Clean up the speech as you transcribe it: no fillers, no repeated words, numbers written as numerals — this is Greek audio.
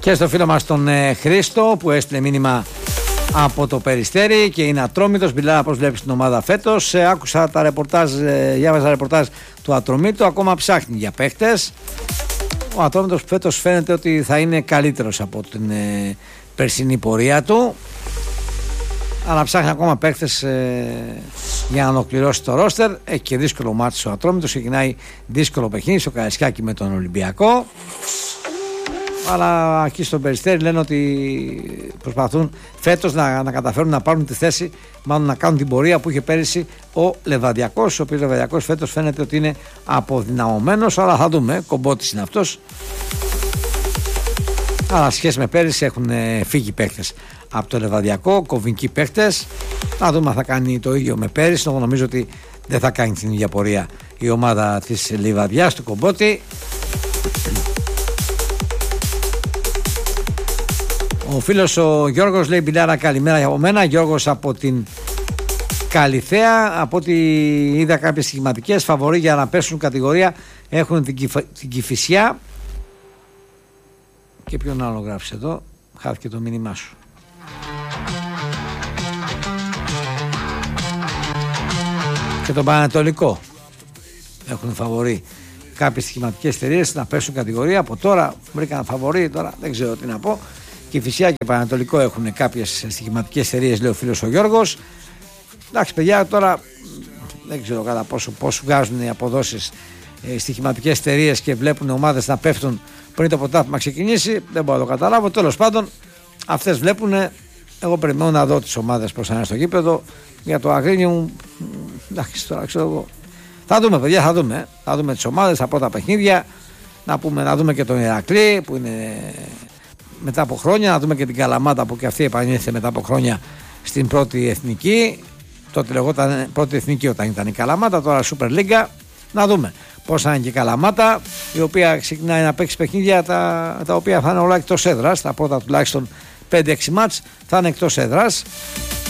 Και στο φίλο μας τον Χρήστο που έστειλε μήνυμα από το Περιστέρι και είναι Ατρόμητος. Μιλάω πώς βλέπεις την ομάδα φέτος. Άκουσα τα ρεπορτάζ, διάβαζα ρεπορτάζ του Ατρομήτου. Ακόμα ψάχνει για παίχτες. Ο Ατρόμητος φέτος φαίνεται ότι θα είναι καλύτερος από την περσινή πορεία του. Αλλά ψάχνει ακόμα παίχτες για να ολοκληρώσει το ρόστερ. Έχει και δύσκολο μάτι ο Ατρόμητος. Ξεκινάει δύσκολο παιχνίδι στο Καραϊσκάκι με τον Ολυμπιακό. Αλλά εκεί στον Περιστέρι λένε ότι προσπαθούν φέτος να καταφέρουν να πάρουν τη θέση, μάλλον να κάνουν την πορεία που είχε πέρυσι ο Λεβαδιακός. Ο οποίος Λεβαδιακός φέτος φαίνεται ότι είναι αποδυναμωμένος, αλλά θα δούμε. Κομπότης είναι αυτός. Αλλά σχέση με πέρυσι έχουν φύγει παίχτες από το Λεβαδιακό, κομβικοί παίχτες. Να δούμε αν θα κάνει το ίδιο με πέρυσι. Νομίζω ότι δεν θα κάνει την ίδια πορεία η ομάδα της Λιβαδιάς του Κομπότη. Ο φίλος ο Γιώργος λέει: Μπιλάρα, καλημέρα από μένα. Γιώργος από την Καλιθέα. Από ό,τι είδα κάποιες σχηματικές φαβορί για να πέσουν κατηγορία έχουν την Κηφισιά. Και ποιον άλλο γράφεις εδώ? Χάθηκε το μήνυμά σου. Και τον Πανατολικό έχουν φαβορί κάποιες σχηματικές εταιρείες να πέσουν κατηγορία. Από τώρα βρήκαν φαβορί, τώρα δεν ξέρω τι να πω. Κηφισιά και Πανατολικό έχουν κάποιες στοιχηματικές εταιρείες, λέει ο φίλος ο Γιώργος. Εντάξει, παιδιά, τώρα δεν ξέρω κατά πόσο βγάζουν οι αποδόσεις στοιχηματικές εταιρείες και βλέπουν ομάδες να πέφτουν πριν το πρωτάθλημα ξεκινήσει. Δεν μπορώ να το καταλάβω. Τέλος πάντων, αυτές βλέπουν. Εγώ περιμένω να δω τις ομάδες προς ανά στο γήπεδο. Για το Αγρίνιο, εντάξει, τώρα ξέρω εγώ. Θα δούμε, παιδιά, θα δούμε. Θα δούμε τις ομάδες, τα πρώτα παιχνίδια. Να δούμε και τον Ηρακλή που είναι μετά από χρόνια, να δούμε και την Καλαμάτα που και αυτή επανήλθε μετά από χρόνια στην πρώτη εθνική. Τότε λεγόταν πρώτη εθνική όταν ήταν η Καλαμάτα, τώρα Super League. Να δούμε πώς θα είναι και η Καλαμάτα, η οποία ξεκινάει να παίξει παιχνίδια τα οποία θα είναι όλα εκτός έδρας. Τα πρώτα τουλάχιστον 5-6 μάτς θα είναι εκτός έδρας.